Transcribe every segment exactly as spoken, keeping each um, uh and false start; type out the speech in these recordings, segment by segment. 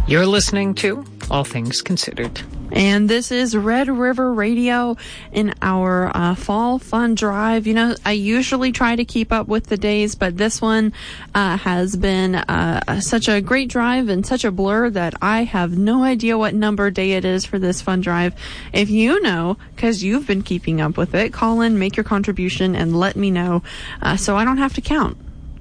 You're listening to All Things Considered. And this is Red River Radio in our uh, fall fun drive. You know, I usually try to keep up with the days, but this one uh, has been uh, such a great drive and such a blur that I have no idea what number day it is for this fun drive. If you know, because you've been keeping up with it, call in, make your contribution, and let me know uh, so I don't have to count.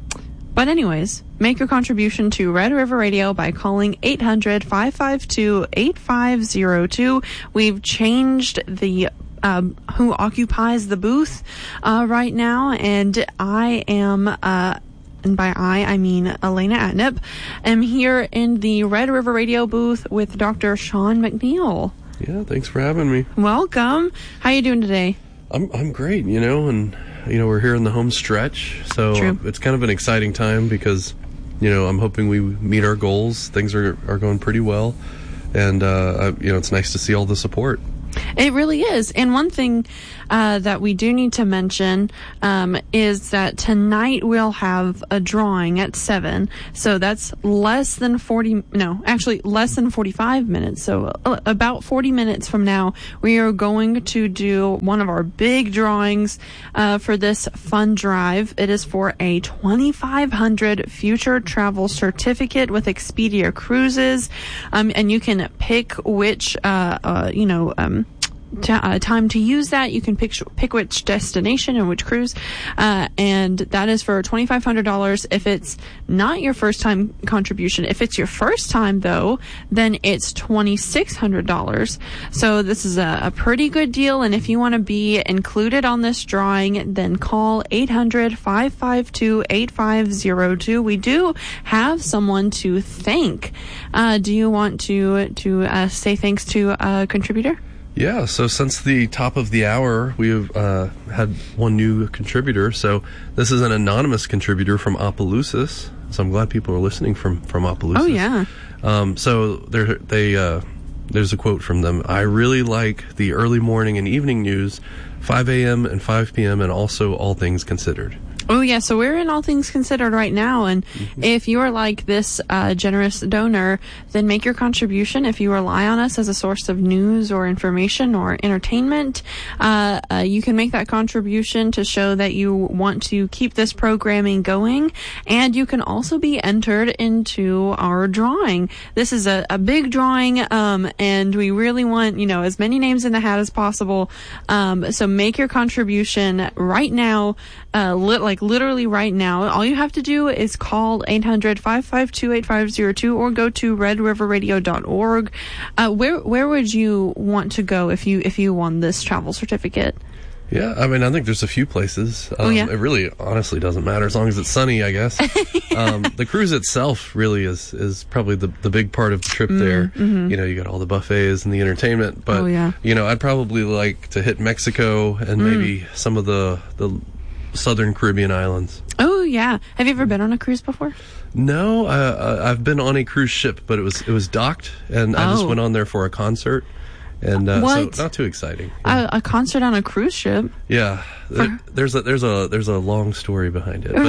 But anyways, make your contribution to Red River Radio by calling eight hundred, five five two, eight five zero two. We've changed the um, who occupies the booth uh, right now, and I am, uh, and by I, I mean Elena Atnip, am here in the Red River Radio booth with Doctor Sean McNeil. Yeah, thanks for having me. Welcome. How you doing today? I'm I'm great, you know, and you know, we're here in the home stretch, so True. It's kind of an exciting time because, you know, I'm hoping we meet our goals. Things are, are going pretty well, and, uh, you know, it's nice to see all the support. It really is. And one thing uh, that we do need to mention um, is that tonight we'll have a drawing at seven. So that's less than forty, no, actually less than forty-five minutes. So uh, about forty minutes from now, we are going to do one of our big drawings uh, for this fun drive. It is for a twenty-five hundred future travel certificate with Expedia Cruises. Um, and you can pick which, uh, uh, you know, um, T- uh, time to use that. You can pick pick which destination and which cruise, uh, and that is for twenty-five hundred dollars. If it's not your first time contribution, if it's your first time though, then it's twenty-six hundred dollars. So this is a, a pretty good deal. And if you want to be included on this drawing, then call eight hundred, five five two, eight five zero two. We do have someone to thank. Uh, do you want to to uh, say thanks to a contributor? Yeah, so since the top of the hour, we've uh, had one new contributor. So this is an anonymous contributor from Opelousas. So I'm glad people are listening from, from Opelousas. Oh, yeah. Um, so they're, they, uh, there's a quote from them. I really like the early morning and evening news, five a.m. and five p.m., and also All Things Considered. Oh, yeah. So we're in All Things Considered right now. And mm-hmm. if you are like this uh, generous donor, then make your contribution. If you rely on us as a source of news or information or entertainment, uh, uh, you can make that contribution to show that you want to keep this programming going. And you can also be entered into our drawing. This is a, a big drawing, um, and we really want, you know, as many names in the hat as possible. Um, so make your contribution right now. Uh, lit, like literally right now. All you have to do is call eight hundred, five five two, eight five zero two or go to red river radio dot org. Uh, where, where would you want to go if you, if you won this travel certificate? Yeah, I mean, I think there's a few places. Um, oh, yeah? It really honestly doesn't matter as long as it's sunny, I guess. um, the cruise itself really is, is probably the, the big part of the trip there. Mm-hmm. You know, you got all the buffets and the entertainment, but, oh, yeah. you know, I'd probably like to hit Mexico and mm. maybe some of the, the Southern Caribbean islands. Oh, yeah. Have you ever been on a cruise before? No, uh, I've been on a cruise ship, but it was it was docked, and oh. I just went on there for a concert, and uh, what? so not too exciting. Yeah. A, a concert on a cruise ship? Yeah, there, there's a there's a there's a long story behind it,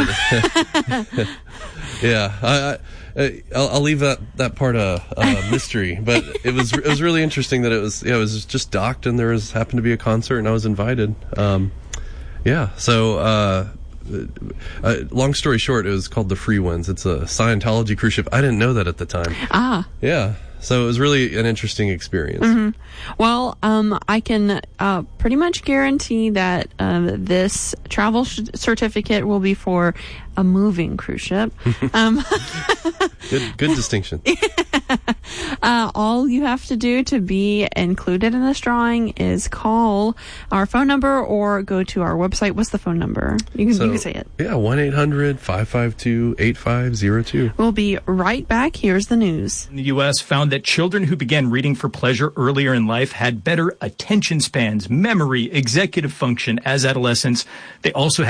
but yeah, I, I I'll, I'll leave that that part a, a mystery. But it was it was really interesting that it was yeah it was just docked, and there was happened to be a concert, and I was invited. Um, Yeah, so, uh, uh, long story short, it was called the Free Winds. It's a Scientology cruise ship. I didn't know that at the time. Ah. Yeah, so it was really an interesting experience. Mm-hmm. Well, um, I can uh, pretty much guarantee that uh, this travel sh- certificate will be for a moving cruise ship. um, good, good distinction. uh, all you have to do to be included in this drawing is call our phone number or go to our website. What's the phone number? You can, so, you can say it. Yeah, one eight hundred, five five two, eight five zero two. We'll be right back. Here's the news. The U S found that children who began reading for pleasure earlier in life had better attention spans, memory, executive function as adolescents. They also had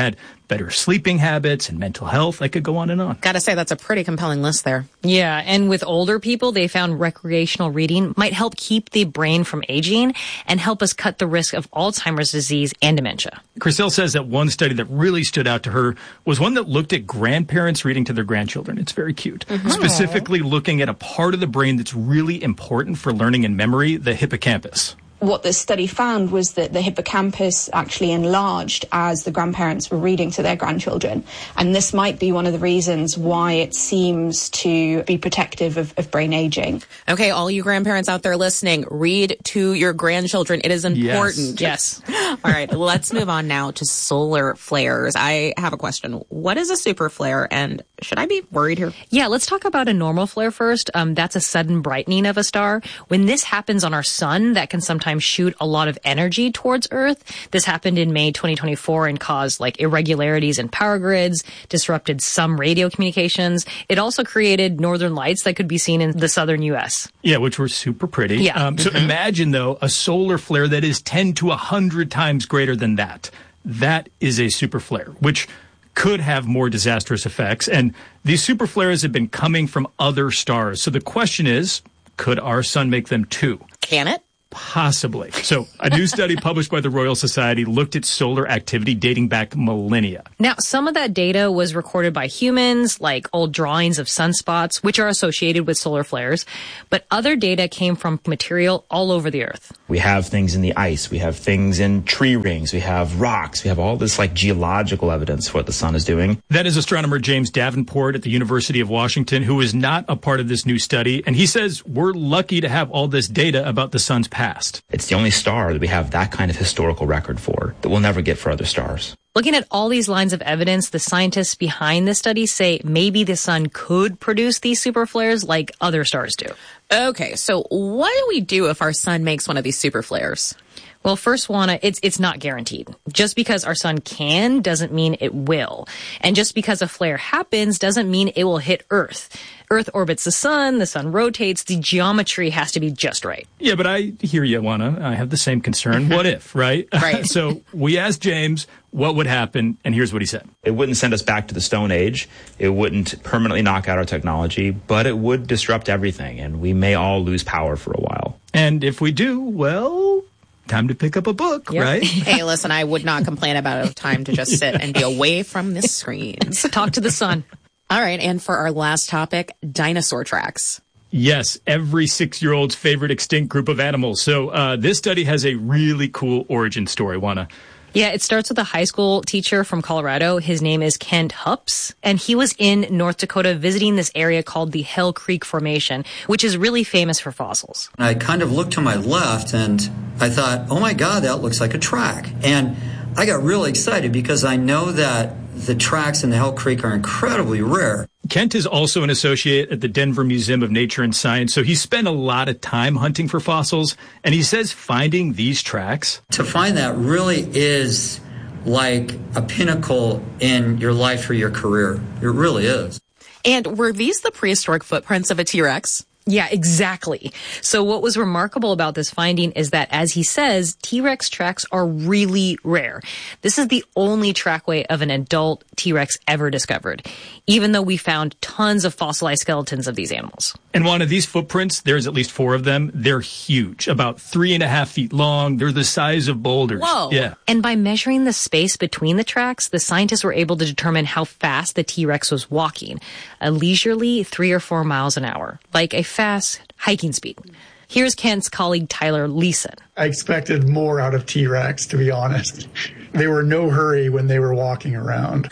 better sleeping habits, and mental health. I could go on and on. Gotta say, that's a pretty compelling list there. Yeah, and with older people, they found recreational reading might help keep the brain from aging and help us cut the risk of Alzheimer's disease and dementia. Chriselle says that one study that really stood out to her was one that looked at grandparents reading to their grandchildren. It's very cute. Mm-hmm. Specifically looking at a part of the brain that's really important for learning and memory, the hippocampus. What this study found was that the hippocampus actually enlarged as the grandparents were reading to their grandchildren. And this might be one of the reasons why it seems to be protective of, of brain aging. Okay, all you grandparents out there listening, read to your grandchildren. It is important. Yes. yes. All right, let's move on now to solar flares. I have a question. What is a super flare, and should I be worried here? Yeah, let's talk about a normal flare first. Um, that's a sudden brightening of a star. When this happens on our sun, that can sometimes shoot a lot of energy towards Earth. This happened in May twenty twenty-four and caused like irregularities in power grids, disrupted some radio communications. It also created northern lights that could be seen in the southern U S. Yeah, which were super pretty. Yeah. Um, so mm-hmm. imagine, though, a solar flare that is ten to one hundred times greater than that. That is a super flare, which could have more disastrous effects. And these super flares have been coming from other stars. So the question is, could our sun make them too? Can it? Possibly. So a new study published by the Royal Society looked at solar activity dating back millennia. Now, some of that data was recorded by humans, like old drawings of sunspots, which are associated with solar flares. But other data came from material all over the Earth. We have things in the ice. We have things in tree rings. We have rocks. We have all this like geological evidence for what the sun is doing. That is astronomer James Davenport at the University of Washington, who is not a part of this new study. And he says we're lucky to have all this data about the sun's past. It's the only star that we have that kind of historical record for that we'll never get for other stars. Looking at all these lines of evidence, the scientists behind this study say maybe the sun could produce these super flares like other stars do. Okay, so what do we do if our sun makes one of these super flares? Well, first, Juana, it's it's not guaranteed. Just because our sun can doesn't mean it will. And just because a flare happens doesn't mean it will hit Earth. Earth orbits the sun, the sun rotates, the geometry has to be just right. Yeah, but I hear you, Juana. I have the same concern. What if, right? Right. So we asked James what would happen, and here's what he said. It wouldn't send us back to the Stone Age. It wouldn't permanently knock out our technology, but it would disrupt everything, and we may all lose power for a while. And if we do, well, time to pick up a book, Yep. right? Hey, listen, I would not complain about a time to just sit and be away from the screens. Talk to the sun. All right, and for our last topic, dinosaur tracks. Yes, every six-year-old's favorite extinct group of animals. So uh, this study has a really cool origin story, Juana. Yeah, it starts with a high school teacher from Colorado. His name is Kent Hups, and he was in North Dakota visiting this area called the Hell Creek Formation, which is really famous for fossils. I kind of looked to my left and I thought, oh my God, that looks like a track. And I got really excited because I know that the tracks in the Hell Creek are incredibly rare. Kent is also an associate at the Denver Museum of Nature and Science, so he spent a lot of time hunting for fossils, and he says finding these tracks... To find that really is like a pinnacle in your life or your career. It really is. And were these the prehistoric footprints of a T-Rex? Yeah, exactly. So what was remarkable about this finding is that, as he says, T-Rex tracks are really rare. This is the only trackway of an adult T-Rex ever discovered, even though we found tons of fossilized skeletons of these animals. And one of these footprints, there's at least four of them. They're huge, about three and a half feet long. They're the size of boulders. Whoa. Yeah. And by measuring the space between the tracks, the scientists were able to determine how fast the T-Rex was walking, a leisurely three or four miles an hour, like a fast hiking speed. Here's Kent's colleague Tyler Leeson. I expected more out of T-Rex, to be honest. They were no hurry when they were walking around.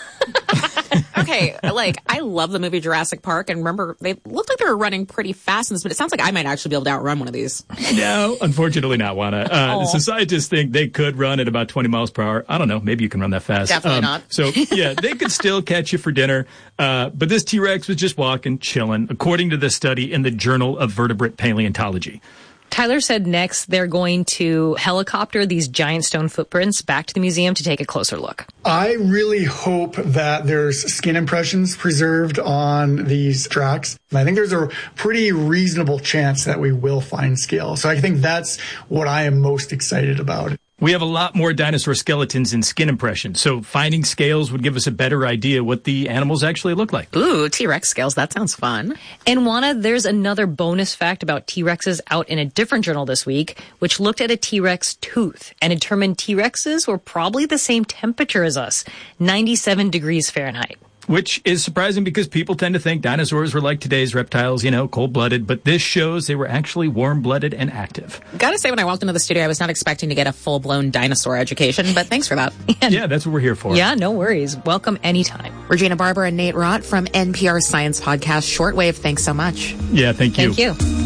Okay, like, I love the movie Jurassic Park, and remember, they looked like they were running pretty fast in this, but it sounds like I might actually be able to outrun one of these. No, unfortunately not, Juana. Uh, so scientists think they could run at about twenty miles per hour. I don't know. Maybe you can run that fast. Definitely um, not. So, yeah, they could still catch you for dinner. Uh, but this T-Rex was just walking, chilling, according to this study in the Journal of Vertebrate Paleontology. Tyler said next they're going to helicopter these giant stone footprints back to the museum to take a closer look. I really hope that there's skin impressions preserved on these tracks. And I think there's a pretty reasonable chance that we will find scale. So I think that's what I am most excited about. We have a lot more dinosaur skeletons and skin impressions, so finding scales would give us a better idea what the animals actually look like. Ooh, T-Rex scales. That sounds fun. And Juana, there's another bonus fact about T-Rexes out in a different journal this week, which looked at a T-Rex tooth and determined T-Rexes were probably the same temperature as us, ninety-seven degrees Fahrenheit. Which is surprising because people tend to think dinosaurs were like today's reptiles, you know, cold-blooded, but this shows they were actually warm-blooded and active. Gotta say, when I walked into the studio, I was not expecting to get a full-blown dinosaur education, but thanks for that. Yeah, that's what we're here for. Yeah, no worries. Welcome anytime. Regina Barber and Nate Rott from N P R Science Podcast Shortwave, thanks so much. Yeah, thank you. Thank you.